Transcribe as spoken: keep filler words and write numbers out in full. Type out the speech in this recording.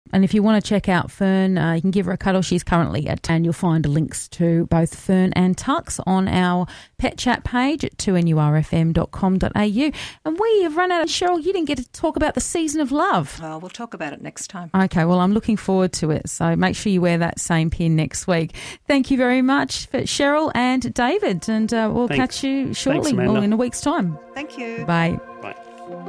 And if you want to check out Fern, uh, you can give her a cuddle. She's currently at, and you'll find links to both Fern and Tux on our Pet Chat page at two N U R F M dot com dot A U. And we have run out of, Cheryl, you didn't get to talk about the season of love. Oh, we'll talk about it next time. Okay, well, I'm looking forward to it. So make sure you wear that same pin next week. Thank you very much for Cheryl and David. And uh, we'll Thanks. catch you shortly Thanks, Amanda. or in a week's time. Thank you. Bye.